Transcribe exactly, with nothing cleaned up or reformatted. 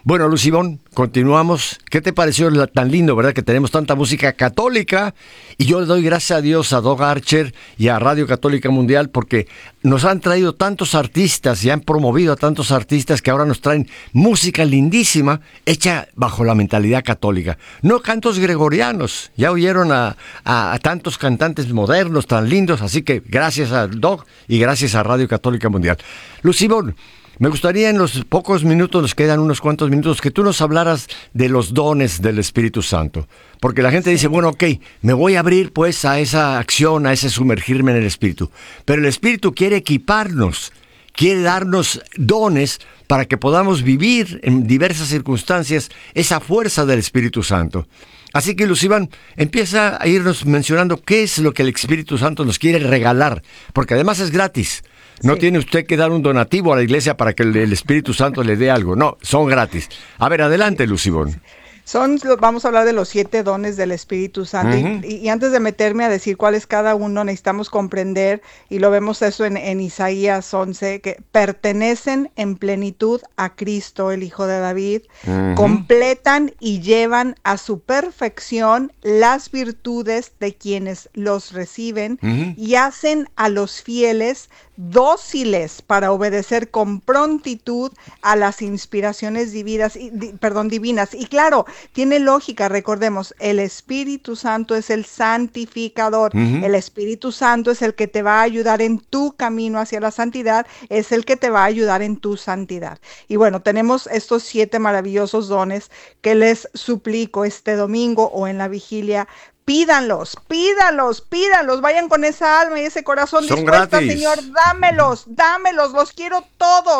Bueno, Lucibón, continuamos. ¿Qué te pareció la- tan lindo, verdad, que tenemos tanta música católica? Y yo le doy gracias a Dios a Doug Archer y a Radio Católica Mundial porque nos han traído tantos artistas y han promovido a tantos artistas que ahora nos traen música lindísima hecha bajo la mentalidad católica. No cantos gregorianos. Ya oyeron a, a- a tantos cantantes modernos tan lindos, así que gracias a Doug y gracias a Radio Católica Mundial. Lucibón, me gustaría en los pocos minutos, nos quedan unos cuantos minutos, que tú nos hablaras de los dones del Espíritu Santo. Porque la gente dice, bueno, ok, me voy a abrir pues a esa acción, a ese sumergirme en el Espíritu. Pero el Espíritu quiere equiparnos, quiere darnos dones para que podamos vivir en diversas circunstancias esa fuerza del Espíritu Santo. Así que, Lucibán, empieza a irnos mencionando qué es lo que el Espíritu Santo nos quiere regalar, porque además es gratis. No Sí. tiene usted que dar un donativo a la iglesia para que el, el Espíritu Santo le dé algo. No, son gratis. A ver, adelante, Lucibón. Son, vamos a hablar de los siete dones del Espíritu Santo. Ujú. y, y antes de meterme a decir cuál es cada uno, necesitamos comprender, y lo vemos eso en, en Isaías once, que pertenecen en plenitud a Cristo, el Hijo de David, Ujú. completan y llevan a su perfección las virtudes de quienes los reciben Ujú. y hacen a los fieles dóciles para obedecer con prontitud a las inspiraciones divinas, y, di- perdón, divinas. Y claro, tiene lógica, recordemos, el Espíritu Santo es el santificador, Ujú. el Espíritu Santo es el que te va a ayudar en tu camino hacia la santidad, es el que te va a ayudar en tu santidad. Y bueno, tenemos estos siete maravillosos dones que les suplico este domingo o en la vigilia. Pídanlos, pídanlos, pídanlos, vayan con esa alma y ese corazón Son dispuesta, gratis. Señor, dámelos, dámelos, los quiero todos.